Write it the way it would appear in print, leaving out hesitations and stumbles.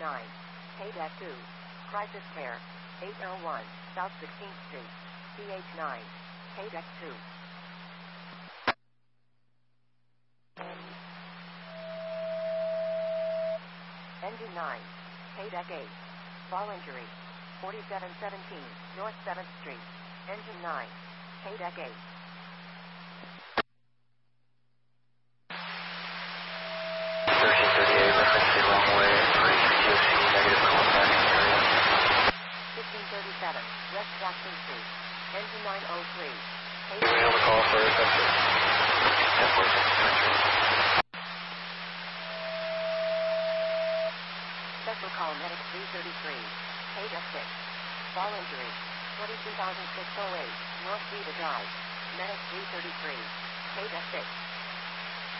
9, KDEC 2, Crisis Care, 801, South 16th Street, CH9, KDEC 2. Engine 9, KDEC 8, fall injury, 4717, North 7th Street, Engine 9, KDEC 8. West Jackson Street, Engine 903. We have a call for Special call medic 333, KDEC 6. Fall injury, 22,608, North Vita Drive, medic 333, KDEC 6.